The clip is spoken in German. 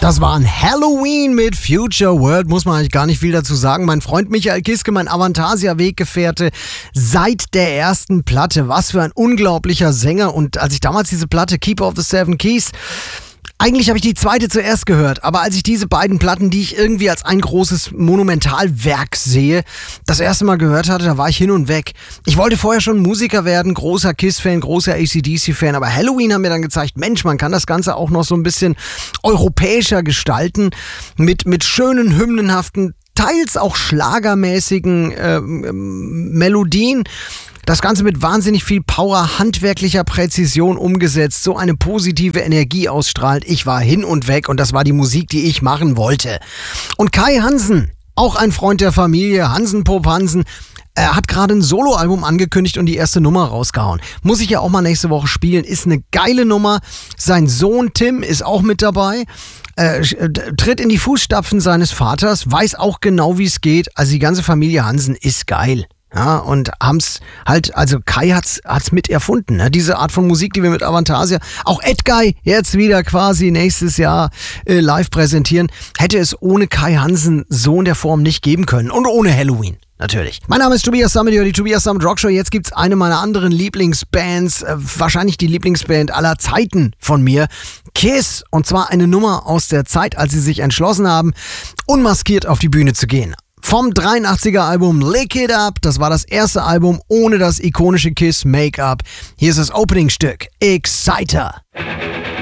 Das war ein Halloween mit Future World, muss man eigentlich gar nicht viel dazu sagen. Mein Freund Michael Kiske, mein Avantasia-Weggefährte seit der ersten Platte. Was für ein unglaublicher Sänger. Und als ich damals diese Platte Keeper of the Seven Keys, eigentlich habe ich die zweite zuerst gehört, aber als ich diese beiden Platten, die ich irgendwie als ein großes Monumentalwerk sehe, das erste Mal gehört hatte, da war ich hin und weg. Ich wollte vorher schon Musiker werden, großer Kiss-Fan, großer AC/DC-Fan, aber Halloween haben mir dann gezeigt, Mensch, man kann das Ganze auch noch so ein bisschen europäischer gestalten, mit schönen, hymnenhaften, teils auch schlagermäßigen Melodien. Das Ganze mit wahnsinnig viel Power, handwerklicher Präzision umgesetzt, so eine positive Energie ausstrahlt. Ich war hin und weg und das war die Musik, die ich machen wollte. Und Kai Hansen, auch ein Freund der Familie, Hansen Pop Hansen, er hat gerade ein Soloalbum angekündigt und die erste Nummer rausgehauen. Muss ich ja auch mal nächste Woche spielen. Ist eine geile Nummer. Sein Sohn Tim ist auch mit dabei. Tritt in die Fußstapfen seines Vaters, weiß auch genau, wie es geht. Also die ganze Familie Hansen ist geil. Ja, und haben's halt, also Kai hat's mit erfunden, ne? Diese Art von Musik, die wir mit Avantasia, auch Edguy jetzt wieder quasi nächstes Jahr live präsentieren, hätte es ohne Kai Hansen so in der Form nicht geben können. Und ohne Halloween. Natürlich. Mein Name ist Tobias Sammet, die Tobias Sammet Rock Show. Jetzt gibt's eine meiner anderen Lieblingsbands, wahrscheinlich die Lieblingsband aller Zeiten von mir, Kiss. Und zwar eine Nummer aus der Zeit, als sie sich entschlossen haben, unmaskiert auf die Bühne zu gehen. Vom 83er Album Lick It Up, das war das erste Album ohne das ikonische Kiss Make-up. Hier ist das Opening-Stück, Exciter.